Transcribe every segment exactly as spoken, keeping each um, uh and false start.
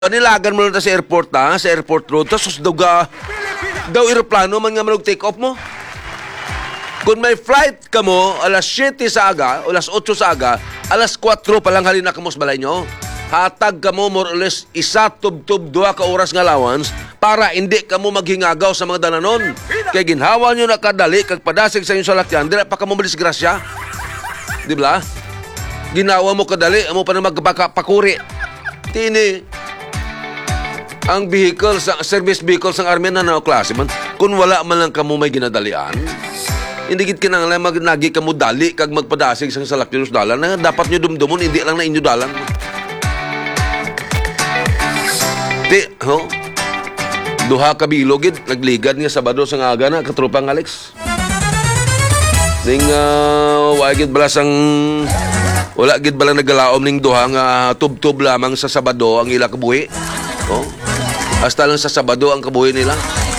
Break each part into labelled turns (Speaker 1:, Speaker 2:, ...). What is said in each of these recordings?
Speaker 1: Nilagan mo lang ta sa airport na, sa airport road, tapos daw ga, daw aeroplano man nga malog take off mo. Kung may flight ka mo, alas siyete sa aga, o alas otso sa aga, alas kwatro pa lang halina ka mo sa balay nyo. Hatag ka mo more or less isa tub-tub dua ka oras nga allowance para hindi ka mo maghingagaw sa mga dananon. Kaya ginhawa nyo na kadali, kag padasig sa inyong salakyan, di na pa ka mo malisgrasya. Di ba? Ginawa mo kadali, amo pa na magpakuri. Tini, ang vehicle, sa service vehicle sa army na na klase man, kung wala man lang kamo may ginadalian, hindi gid kinanglan magnagi kamo dali kag magpadasig sang salakyan sa dalan na dapat nyo dumdumon, hindi lang na inyo dalan. Ti, ho? Duha ka bilog gid nagligad nga Sabado sa aga na katropang Alex. Ning uh, wa gid bala sang wala gid bala nagalaom ning duha nga tub-tub lamang sa Sabado ang ila kabuhi. Oh. Hasta lang sa Sabado ang kabuhi nila.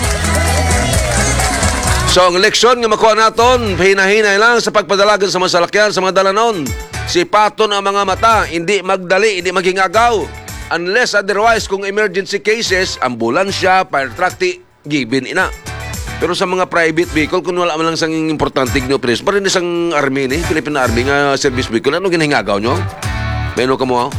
Speaker 1: So, ang leksyon nga makuha naton, hinahinay lang sa pagpadalagan sa mga salakyan, sa mga dalanon. Sipaton ang mga mata, hindi magdali, hindi maghingagaw. Unless otherwise, kung emergency cases, ambulansya, fire truck, ti, given ina. Pero sa mga private vehicle, kung wala man lang sang importante nyo, please, parin isang army ni, Philippine Army nga service vehicle, ano ginahingagaw nyo? Meno ka mo, ha?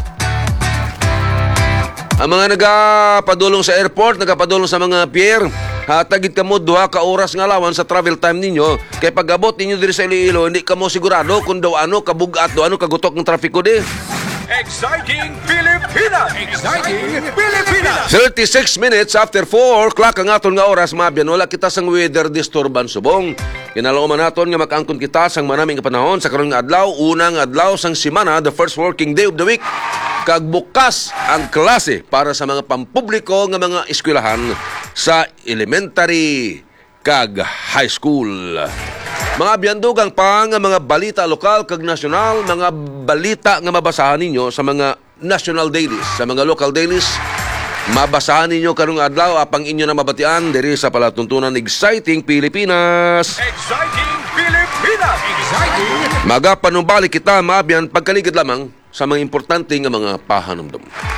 Speaker 1: Ang mga nagapadulong sa airport, nagapadulong sa mga pier, hatagid ka mo duha ka oras nga lawan sa travel time ninyo. Kay pag-abot ninyo diri sa Iloilo, hindi ka mo sigurado kung daw ano, kabugat, daw ano, kagutok ng trafiko di.
Speaker 2: Exciting Pilipinas! Exciting Pilipinas!
Speaker 1: thirty-six minutes after four o'clock ang aton nga oras, mabyan, wala kita sang weather disturbance subong. Kinalauman naton nga makangkon kita sang manaming panahon sa karong nga adlaw, unang adlaw sang semana, the first working day of the week. Kag bukas ang klase para sa mga pampubliko nga mga eskwelahan sa elementary kag high school. Mga biyandugang pa nga mga balita lokal kag nasyonal, mga balita nga mabasahan ninyo sa mga national dailies, sa mga local dailies, mabasahan ninyo karong adlaw apang inyo na mabatian diri sa palatuntunan Exciting Pilipinas.
Speaker 2: Exciting Pilipinas! Exciting!
Speaker 1: Magapanumbalik kita, mabiyan, pagkaligid lamang sa mga importante nga mga pahanumdum.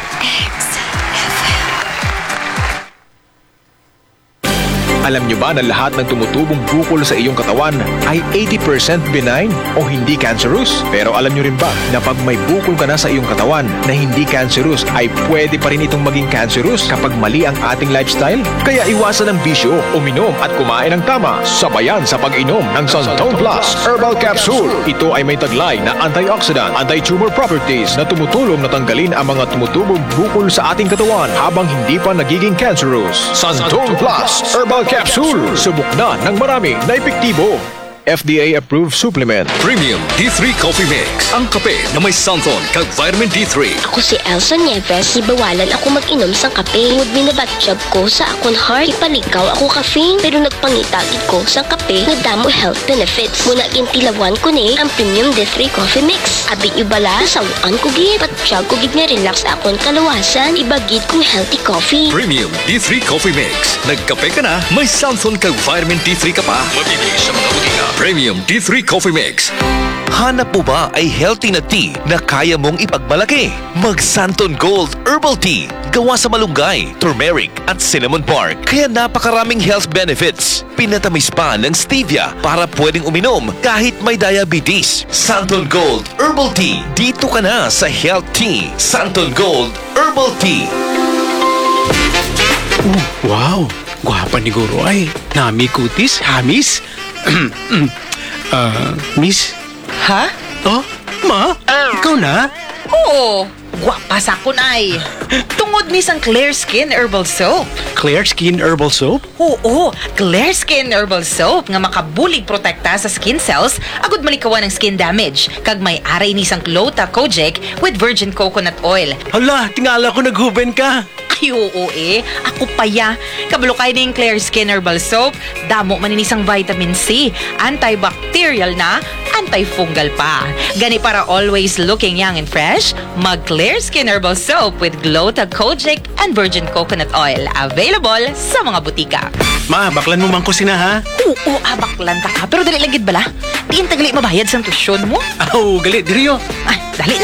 Speaker 3: Alam nyo ba na lahat ng tumutubong bukol sa iyong katawan ay eighty percent benign o hindi cancerous? Pero alam nyo rin ba na pag may bukol ka na sa iyong katawan na hindi cancerous ay pwede pa rin itong maging cancerous kapag mali ang ating lifestyle? Kaya iwasan ang bisyo, uminom at kumain ng tama, sabayan sa pag-inom ng Santone Plus Herbal Capsule. Ito ay may taglay na antioxidant, anti-tumor properties na tumutulong na tanggalin ang mga tumutubong bukol sa ating katawan habang hindi pa nagiging cancerous. Santone Plus Herbal Capsule. Capsule. Subok na ng marami na epektibo. F D A-approved supplement.
Speaker 4: Premium D three Coffee Mix. Ang kape na may Santon kag vitamin D three.
Speaker 5: Ako si Elsa Nieves, si bawalan ako mag-inom sang kape. Ngud binabatsyab ko sa akon heart. Ipalikaw ako caffeine, pero nagpangitagid ko sang kape nga damo health benefits. Muna gintilawan ko ni ang Premium D three Coffee Mix. Abi ibala, nasawaan ko gid. Patsyag ko gid nga relax akon kalawasan. Ibagid kong healthy coffee.
Speaker 4: Premium D three Coffee Mix. Nagkape ka na, may Santon kag vitamin D three ka pa. Mabibili sa mga butika. Premium D three Coffee Mix.
Speaker 6: Hanap mo ba ay healthy na tea na kaya mong ipagmalaki? Mag Santon Gold Herbal Tea. Gawa sa malunggay, turmeric at cinnamon bark. Kaya napakaraming health benefits. Pinatamis pa ng stevia para pwedeng uminom kahit may diabetes. Santon Gold Herbal Tea. Dito ka na sa Health Tea. Santon Gold Herbal Tea.
Speaker 7: Uh, wow! Gwapa ni Guro ay. Nami kutis, hamis. uh, miss?
Speaker 8: Ha?
Speaker 7: Oh, ma? Ikaw na?
Speaker 8: Oo. Gwapa sa kun ay. Tungod ni sang Clear Skin Herbal Soap.
Speaker 7: Clear Skin Herbal Soap?
Speaker 8: Oo, Clear Skin Herbal Soap nga makabulig protekta sa skin cells agud malikawan ng skin damage. Kag may aray ni sang Glota Kojic with virgin coconut oil.
Speaker 7: Hala, tingala ko naghuben ka.
Speaker 8: Ay, oo eh. Ako pa ya. Kabalo kayo ng Clear Skin Herbal Soap. Damo maninisang vitamin C. Antibacterial na, antifungal pa. Gani para always looking young and fresh, mag Clear Skin Herbal Soap with Glota Kojic and virgin coconut oil. Available sa mga butika.
Speaker 7: Ma, baklan mo man ko sina ha?
Speaker 8: Oo, abaklan ta ka. Pero dali lang gid bala. Diin tagali mabayad sa tusyon mo.
Speaker 7: Aw, gali, diriyo.
Speaker 8: Ay, dali na.